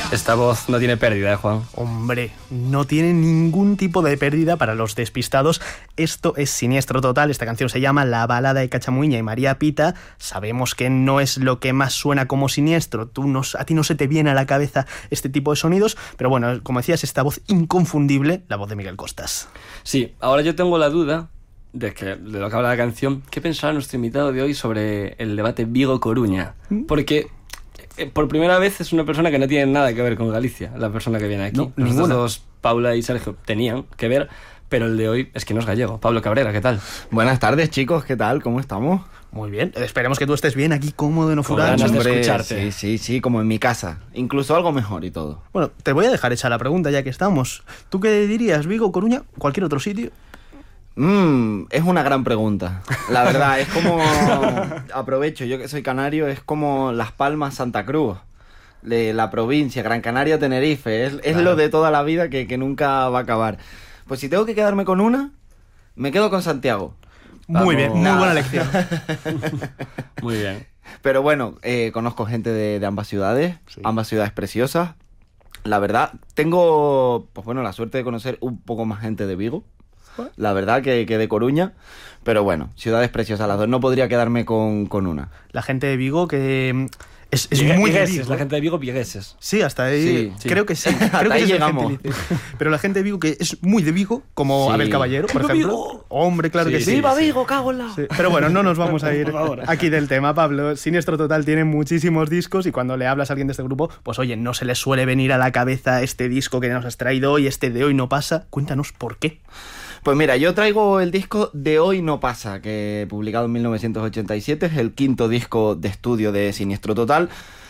Esta voz no tiene pérdida, Juan. Hombre, no tiene ningún tipo de pérdida para los despistados. Esto es Siniestro Total. Esta canción se llama La balada de Cachamuiña y María Pita. Sabemos que no es lo que más suena como Siniestro. A ti no se te viene a la cabeza este tipo de sonidos, pero bueno, como decías, esta voz inconfundible, la voz de Miguel Costas. Sí, ahora yo tengo la duda de lo que habla la canción. ¿Qué pensará nuestro invitado de hoy sobre el debate Vigo-Coruña? Porque por primera vez es una persona que no tiene nada que ver con Galicia, la persona que viene aquí. No, los ninguna. dos, Paula y Sergio, tenían que ver, pero el de hoy es que no es gallego. Pablo Cabrera, ¿qué tal? Buenas tardes, chicos, ¿qué tal? ¿Cómo estamos? Muy bien, esperemos que tú estés bien aquí, cómodo en Con Ofurán. ganas de Hombre, escucharte. Sí, como en mi casa. Incluso algo mejor y todo. Bueno, te voy a dejar hecha la pregunta ya que estamos. ¿Tú qué dirías, Vigo, Coruña, cualquier otro sitio? Es una gran pregunta. La verdad, es como... Aprovecho, yo que soy canario, es como Las Palmas, Santa Cruz. De la provincia, Gran Canaria, Tenerife. Es Claro. lo de toda la vida que nunca va a acabar. Pues si tengo que quedarme con una, me quedo con Santiago. Muy bien, muy Nada. buena elección. Muy bien. Pero bueno, conozco gente de ambas ciudades, Sí. ambas ciudades preciosas. La verdad, tengo, pues bueno, la suerte de conocer un poco más gente de Vigo. La verdad que de Coruña. Pero bueno, ciudades preciosas las dos. No podría quedarme con una. La gente de Vigo que es Vigue- muy de vigueses, Vigo. la gente de Vigo, vigueses. Sí, hasta ahí. Sí, sí. Creo que sí. Hasta Creo que ahí es el llegamos. gentilicio. Pero la gente de Vigo que es muy de Vigo, como Sí. Abel Caballero, por ¡Viva ejemplo. Vigo! Hombre, claro Sí, que sí. sí, ¡Viva sí. Vigo, cago en la! Sí. Pero bueno, no nos vamos a ir Por favor. aquí del tema, Pablo. Siniestro Total tiene muchísimos discos y cuando le hablas a alguien de este grupo, pues oye, no se le suele venir a la cabeza este disco que nos has traído hoy, este de Hoy No Pasa. Cuéntanos por qué. Pues mira, yo traigo el disco de Hoy No Pasa, que publicado en 1987, es el quinto disco de estudio de Siniestro Total.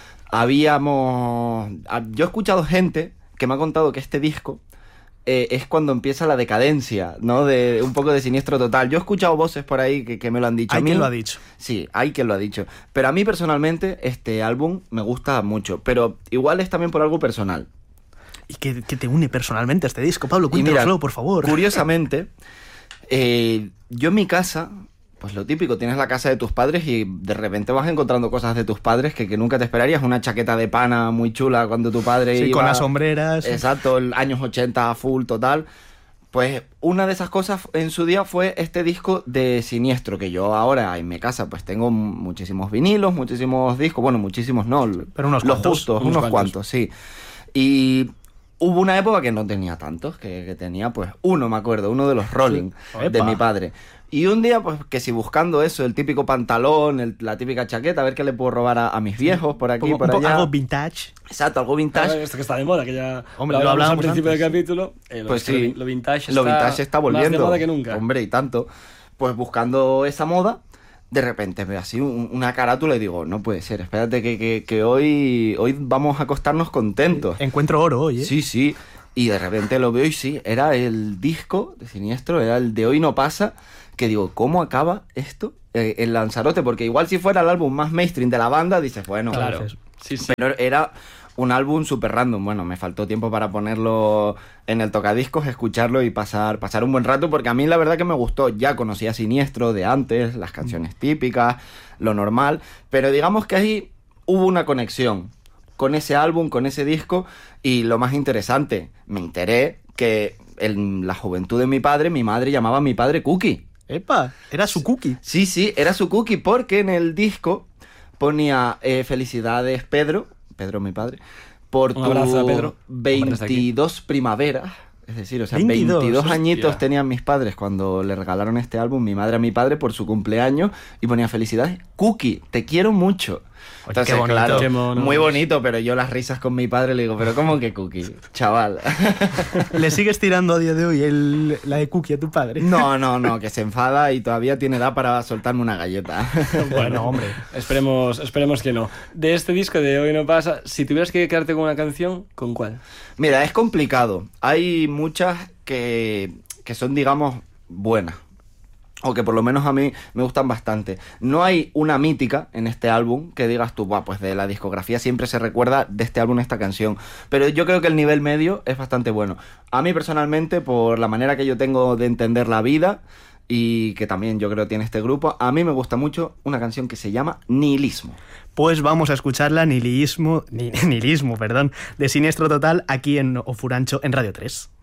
Yo he escuchado gente que me ha contado que este disco es cuando empieza la decadencia, ¿no? De un poco de Siniestro Total. Yo he escuchado voces por ahí que me lo han dicho. Hay A mí quien lo ha dicho. Sí, hay quien lo ha dicho. Pero a mí personalmente este álbum me gusta mucho, pero igual es también por algo personal. ¿Y qué te une personalmente a este disco? Pablo, Y mira, cuéntanoslo, por favor. Curiosamente, yo en mi casa, pues lo típico, tienes la casa de tus padres y de repente vas encontrando cosas de tus padres que nunca te esperarías. Una chaqueta de pana muy chula cuando tu padre Sí, iba... con las sombreras. Exacto, el años 80 full total. Pues una de esas cosas en su día fue este disco de Siniestro, que yo ahora en mi casa pues tengo muchísimos vinilos, muchísimos discos, bueno, muchísimos no, Pero unos los cuantos, justos, unos unos cuantos. cuantos, sí. Y hubo una época que no tenía tantos, que tenía pues uno, me acuerdo, uno de los Rolling Sí. de Epa. mi padre. Y un día, pues, que si buscando eso, el típico pantalón, la típica chaqueta, a ver qué le puedo robar a mis viejos por aquí, por allá. Algo vintage. Exacto, algo vintage. Esto que está de moda, que ya Hombre, lo lo hablamos al hablábamos principio antes. del capítulo. Pues sí, lo vintage está volviendo. más de moda que nunca. Hombre, y tanto. Pues buscando esa moda, de repente veo así una carátula y digo, no puede ser, espérate que hoy vamos a acostarnos contentos. Encuentro oro hoy, ¿eh? Sí, sí. Y de repente lo veo y sí, era el disco de Siniestro, era el de Hoy No Pasa, que digo, ¿cómo acaba esto en Lanzarote? Porque igual si fuera el álbum más mainstream de la banda, dices, bueno, Claro. Entonces, Sí, sí. pero era un álbum súper random. Bueno, me faltó tiempo para ponerlo en el tocadiscos, escucharlo y pasar un buen rato, porque a mí la verdad que me gustó. Ya conocía Siniestro de antes, las canciones típicas, lo normal, pero digamos que ahí hubo una conexión con ese álbum, con ese disco, y lo más interesante, me enteré que en la juventud de mi madre llamaba a mi padre Cookie. ¡Epa! Era su cookie. Sí, sí, era su cookie porque en el disco ponía felicidades Pedro mi padre, por Un tu abrazo a Pedro. 22 primaveras. Es decir, o sea, 22, 22 añitos hostia. tenían mis padres cuando le regalaron este álbum, mi madre a mi padre, por su cumpleaños, y ponía felicidades, Cookie, te quiero mucho. Oye, Entonces, qué bonito. claro, Qué mono. muy bonito, pero yo las risas con mi padre le digo, pero ¿cómo que Cookie? Chaval. ¿Le sigues tirando a día de hoy la de cookie a tu padre? No, que se enfada y todavía tiene edad para soltarme una galleta. Bueno, hombre. Esperemos que no. De este disco de Hoy No Pasa, si tuvieras que quedarte con una canción, ¿con cuál? Mira, es complicado. Hay muchas que son, digamos, buenas. O que por lo menos a mí me gustan bastante. No hay una mítica en este álbum que digas tú, pues de la discografía siempre se recuerda de este álbum esta canción. Pero yo creo que el nivel medio es bastante bueno. A mí personalmente, por la manera que yo tengo de entender la vida, y que también yo creo tiene este grupo, a mí me gusta mucho una canción que se llama Nihilismo. Pues vamos a escucharla, nihilismo, perdón, de Siniestro Total, aquí en Ofurancho, en Radio 3.